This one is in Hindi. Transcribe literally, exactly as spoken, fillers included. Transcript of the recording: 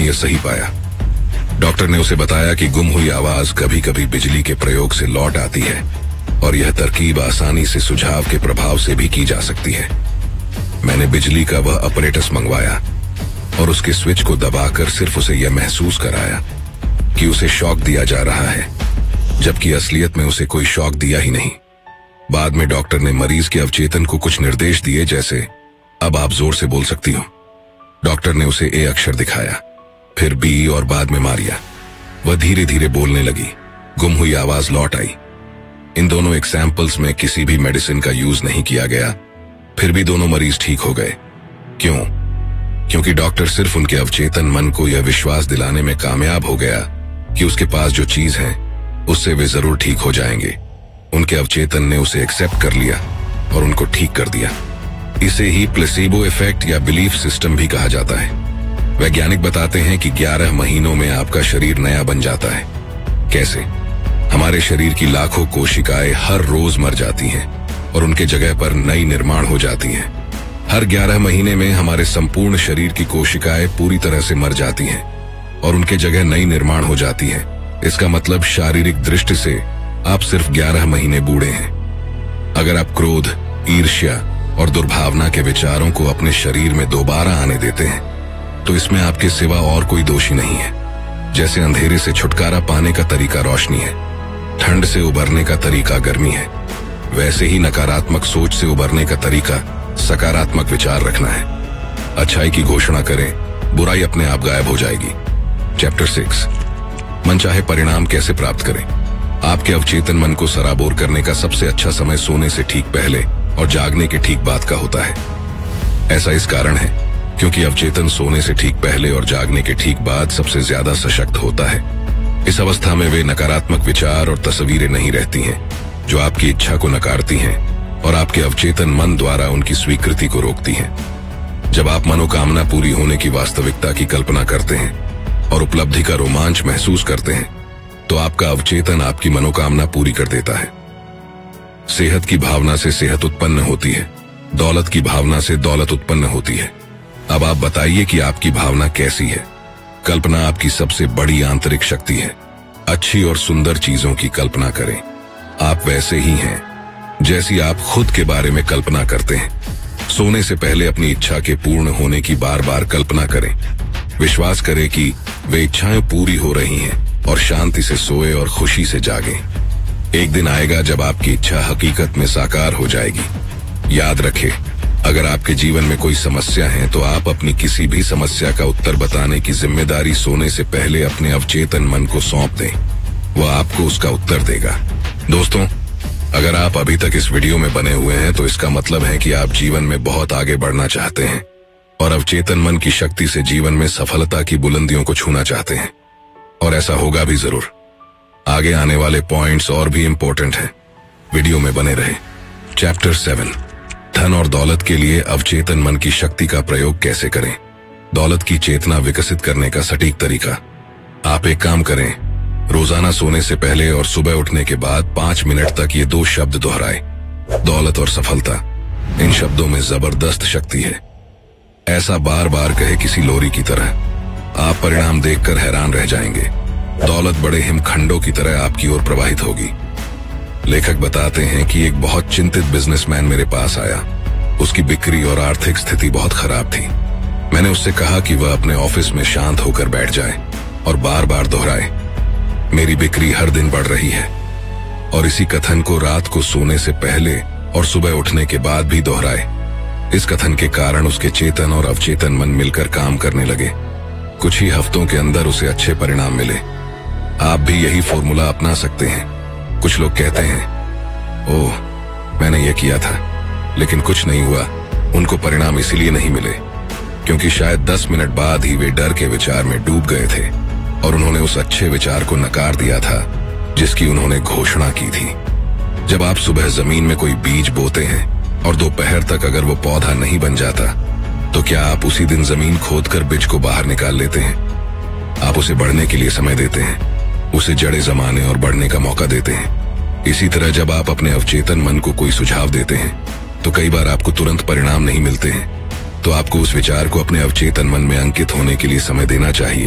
ये सही पाया। डॉक्टर ने उसे बताया कि गुम हुई आवाज कभी कभी बिजली के प्रयोग से लौट आती है और यह तरकीब आसानी से सुझाव के प्रभाव से भी की जा सकती है। मैंने बिजली का वह अपरेटस मंगवाया और उसके स्विच को दबाकर सिर्फ उसे यह महसूस कराया कि उसे शॉक दिया जा रहा है, जबकि असलियत में उसे कोई शॉक दिया ही नहीं। बाद में डॉक्टर ने मरीज के अवचेतन को कुछ निर्देश दिए, जैसे अब आप जोर से बोल सकती हो। डॉक्टर ने उसे ए अक्षर दिखाया, फिर बी और बाद में मारिया। वह धीरे धीरे बोलने लगी। गुम हुई आवाज लौट आई। इन दोनों एग्जाम्पल्स में किसी भी मेडिसिन का यूज नहीं किया गया, फिर भी दोनों मरीज ठीक हो गए। क्यों? क्योंकि डॉक्टर सिर्फ उनके अवचेतन मन को यह विश्वास दिलाने में कामयाब हो गया कि उसके पास जो चीज है उससे वे जरूर ठीक हो जाएंगे। उनके अवचेतन ने उसे एक्सेप्ट कर लिया और उनको ठीक कर दिया। इसे ही प्लेसिबो इफेक्ट या बिलीफ सिस्टम भी कहा जाता है। वैज्ञानिक बताते हैं कि ग्यारह महीनों में आपका शरीर नया बन जाता है। कैसे? हमारे शरीर की लाखों कोशिकाएं हर रोज मर जाती हैं और उनके जगह पर नई निर्माण हो जाती हैं। हर ग्यारह महीने में हमारे संपूर्ण शरीर की कोशिकाएं पूरी तरह से मर जाती हैं और उनके जगह नई निर्माण हो जाती हैं। इसका मतलब शारीरिक दृष्टि से आप सिर्फ ग्यारह महीने बूढ़े हैं। अगर आप क्रोध, ईर्ष्या और दुर्भावना के विचारों को अपने शरीर में दोबारा आने देते हैं तो इसमें आपके सिवा और कोई दोषी नहीं है। जैसे अंधेरे से छुटकारा पाने का तरीका रोशनी है, ठंड से उबरने का तरीका गर्मी है, वैसे ही नकारात्मक सोच से उबरने का तरीका सकारात्मक विचार रखना है। अच्छाई की घोषणा करें, बुराई अपने आप गायब हो जाएगी। चैप्टर सिक्स, मनचाहे परिणाम कैसे प्राप्त करें। आपके अवचेतन मन को सराबोर करने का सबसे अच्छा समय सोने से ठीक पहले और जागने के ठीक बाद का होता है। ऐसा इस कारण है क्योंकि अवचेतन सोने से ठीक पहले और जागने के ठीक बाद सबसे ज्यादा सशक्त होता है। इस अवस्था में वे नकारात्मक विचार और तस्वीरें नहीं रहती हैं जो आपकी इच्छा को नकारती हैं और आपके अवचेतन मन द्वारा उनकी स्वीकृति को रोकती हैं। जब आप मनोकामना पूरी होने की वास्तविकता की कल्पना करते हैं और उपलब्धि का रोमांच महसूस करते हैं तो आपका अवचेतन आपकी मनोकामना पूरी कर देता है। सेहत की भावना से सेहत उत्पन्न होती है, दौलत की भावना से दौलत उत्पन्न होती है। अब आप बताइए कि आपकी भावना कैसी है। कल्पना आपकी सबसे बड़ी आंतरिक शक्ति है। अच्छी और सुंदर चीजों की कल्पना करें। आप वैसे ही हैं जैसी आप खुद के बारे में कल्पना करते हैं। सोने से पहले अपनी इच्छा के पूर्ण होने की बार बार कल्पना करें। विश्वास करें कि वे इच्छाएं पूरी हो रही हैं और शांति से सोए और खुशी से जागें। एक दिन आएगा जब आपकी इच्छा हकीकत में साकार हो जाएगी। याद रखें, अगर आपके जीवन में कोई समस्या है तो आप अपनी किसी भी समस्या का उत्तर बताने की जिम्मेदारी सोने से पहले अपने अवचेतन मन को सौंप दें। वह आपको उसका उत्तर देगा। दोस्तों, अगर आप अभी तक इस वीडियो में बने हुए हैं तो इसका मतलब है कि आप जीवन में बहुत आगे बढ़ना चाहते हैं और अवचेतन मन की शक्ति से जीवन में सफलता की बुलंदियों को छूना चाहते हैं। और ऐसा होगा भी जरूर। आगे आने वाले पॉइंट्स और भी इंपॉर्टेंट हैं। वीडियो में बने रहे। चैप्टर सेवन, धन और दौलत के लिए अवचेतन मन की शक्ति का प्रयोग कैसे करें। दौलत की चेतना विकसित करने का सटीक तरीका। आप एक काम करें, रोजाना सोने से पहले और सुबह उठने के बाद पांच मिनट तक ये दो शब्द दोहराएं, दौलत और सफलता। इन शब्दों में जबरदस्त शक्ति है। ऐसा बार बार कहे किसी लोरी की तरह। आप परिणाम देखकर हैरान रह जाएंगे। दौलत बड़े हिमखंडों की तरह आपकी ओर प्रवाहित होगी। लेखक बताते हैं कि एक बहुत चिंतित बिजनेसमैन मेरे पास आया। उसकी बिक्री और आर्थिक स्थिति बहुत खराब थी। मैंने उससे कहा कि वह अपने ऑफिस में शांत होकर बैठ जाए और बार बार दोहराए, मेरी बिक्री हर दिन बढ़ रही है। और इसी कथन को रात को सोने से पहले और सुबह उठने के बाद भी दोहराए। इस कथन के कारण उसके चेतन और अवचेतन मन मिलकर काम करने लगे। कुछ ही हफ्तों के अंदर उसे अच्छे परिणाम मिले। आप भी यही फॉर्मूला अपना सकते हैं। कुछ लोग कहते हैं, ओह मैंने ये किया था लेकिन कुछ नहीं हुआ। उनको परिणाम इसीलिए नहीं मिले क्योंकि शायद दस मिनट बाद ही वे डर के विचार में डूब गए थे और उन्होंने उस अच्छे विचार को नकार दिया था जिसकी उन्होंने घोषणा की थी। जब आप सुबह जमीन में कोई बीज बोते हैं और दोपहर तक अगर वो पौधा नहीं बन जाता तो क्या आप उसी दिन जमीन खोदकर बीज को बाहर निकाल लेते हैं? आप उसे बढ़ने के लिए समय देते हैं, उसे जड़ें जमाने और बढ़ने का मौका देते हैं। इसी तरह जब आप अपने अवचेतन मन को कोई सुझाव देते हैं तो कई बार आपको तुरंत परिणाम नहीं मिलते हैं। तो आपको उस विचार को अपने अवचेतन मन में अंकित होने के लिए समय देना चाहिए।